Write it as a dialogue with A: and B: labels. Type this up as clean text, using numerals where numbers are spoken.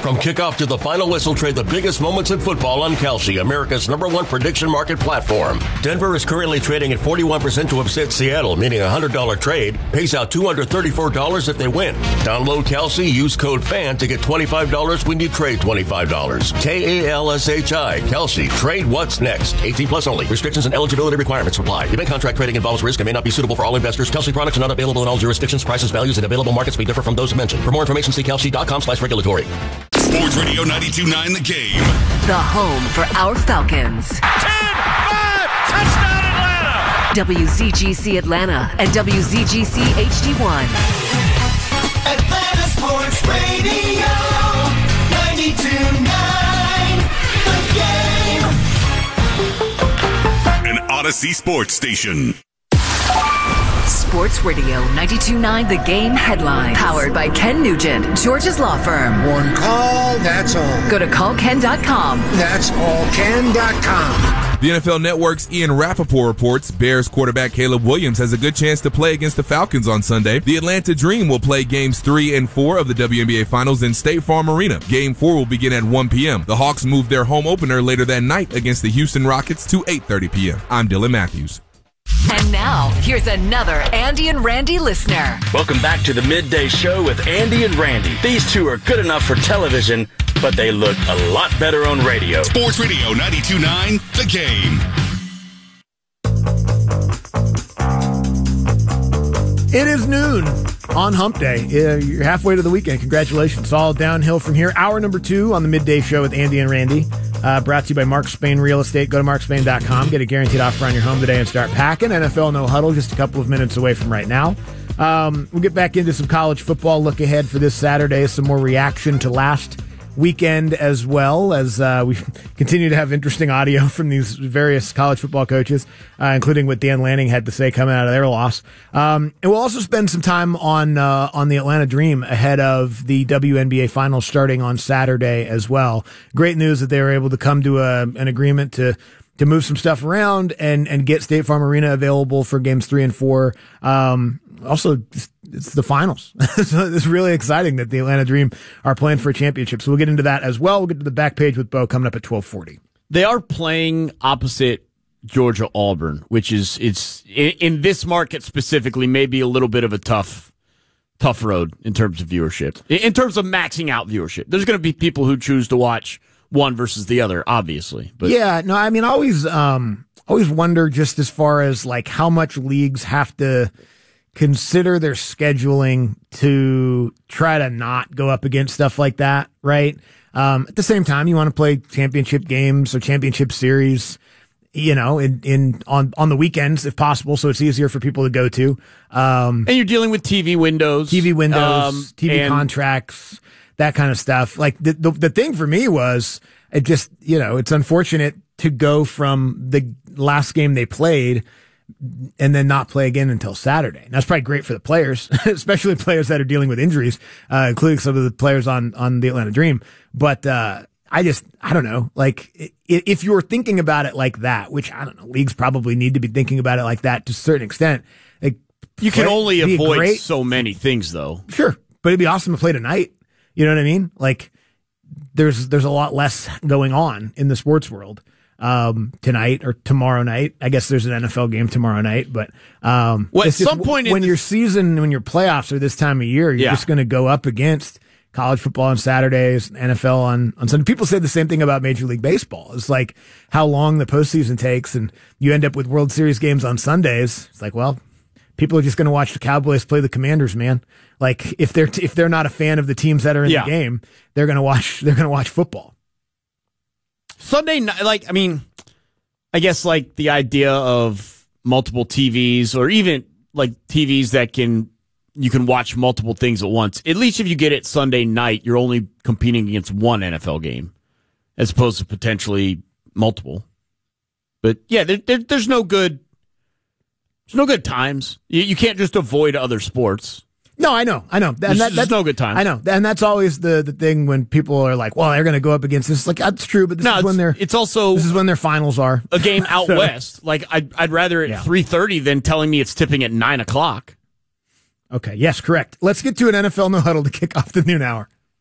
A: From kickoff to the final whistle, trade the biggest moments in football on Kalshi, America's #1 prediction market platform. Denver is currently trading at 41% to upset Seattle, meaning a $100 trade pays out $234 if they win. Download Kalshi, use code FAN to get $25 when you trade $25. Kalshi, Kalshi. Trade what's next. 18 plus only. Restrictions and eligibility requirements apply. Event contract trading involves risk and may not be suitable for all investors. Kalshi products are not available in all jurisdictions. Prices, values, and available markets may differ from those mentioned. For more information, see kalshi.com/regulatory.
B: Sports Radio 92.9 The Game.
C: The home for our Falcons.
D: 10-5, touchdown Atlanta!
C: WZGC Atlanta and WZGC HD1.
E: Atlanta Sports Radio 92.9 The Game.
B: An Odyssey Sports Station.
C: Sports Radio 92.9 The Game headline. Powered by Ken Nugent, George's Law Firm.
F: One call, that's all.
C: Go to callken.com.
F: That's allken.com.
G: The NFL Network's Ian Rappaport reports Bears quarterback Caleb Williams has a good chance to play against the Falcons on Sunday. The Atlanta Dream will play games 3 and 4 of the WNBA Finals in State Farm Arena. Game 4 will begin at 1 p.m. The Hawks moved their home opener later that night against the Houston Rockets to 8:30 p.m. I'm Dylan Matthews.
C: And now, here's another Andy and Randy listener.
H: Welcome back to the Midday Show with Andy and Randy. These two are good enough for television, but they look a lot better on radio.
B: Sports Radio 92.9 The Game.
I: It is noon on Hump Day. You're halfway to the weekend. Congratulations. It's all downhill from here. Hour number 2 on the Midday Show with Andy and Randy. Brought to you by Mark Spain Real Estate. Go to markspain.com. Get a guaranteed offer on your home today and start packing. NFL No Huddle just a couple of minutes away from right now. We'll get back into some college football. Look ahead for this Saturday. Some more reaction to last weekend, as well as we continue to have interesting audio from these various college football coaches, including what Dan Lanning had to say coming out of their loss. And we'll also spend some time on the Atlanta Dream ahead of the WNBA Finals starting on Saturday as well. Great news that they were able to come to an agreement to move some stuff around and get State Farm Arena available for games 3 and 4. Also, it's the finals. So it's really exciting that the Atlanta Dream are playing for a championship. So we'll get into that as well. We'll get to the back page with Bo coming up at 12:40.
D: They are playing opposite Georgia Auburn, which is in this market specifically maybe a little bit of a tough road in terms of viewership. In terms of maxing out viewership, there's going to be people who choose to watch one versus the other, obviously. But
I: yeah, no, I mean, I always wonder just as far as like how much leagues have to consider their scheduling to try to not go up against stuff like that, right? At the same time, you want to play championship games or championship series, you know, on the weekends if possible, so it's easier for people to go to.
D: And you're dealing with TV windows,
I: TV contracts, that kind of stuff. Like the thing for me was it just, you know, it's unfortunate to go from the last game they played and then not play again until Saturday. And that's probably great for the players, especially players that are dealing with injuries, including some of the players on the Atlanta Dream. But I don't know. Like, if you're thinking about it like that, which I don't know, leagues probably need to be thinking about it like that to a certain extent. Like,
D: you can only avoid so many things, though.
I: Sure, but it'd be awesome to play tonight. You know what I mean? Like, there's a lot less going on in the sports world tonight or tomorrow night. I guess there's an NFL game tomorrow night, but
D: at some point
I: when your playoffs are this time of year, you're just going to go up against college football on Saturdays, NFL on Sunday. People say the same thing about Major League Baseball. It's like how long the postseason takes, and you end up with World Series games on Sundays. It's like, well, people are just going to watch the Cowboys play the Commanders, man. Like if they're not a fan of the teams that are in the game, they're going to watch football.
D: Sunday night, like, I mean, I guess like the idea of multiple TVs or even like TVs that you can watch multiple things at once. At least if you get it Sunday night, you're only competing against one NFL game as opposed to potentially multiple. But yeah, there's no good times. You can't just avoid other sports.
I: No, I know.
D: That's no good time.
I: I know. And that's always the thing when people are like, well, they're going to go up against this. Like, that's true, but this is when their finals are.
D: A game out west. Like, I'd rather at 3:30 than telling me it's tipping at 9 o'clock.
I: Okay, yes, correct. Let's get to an NFL No Huddle to kick off the noon hour.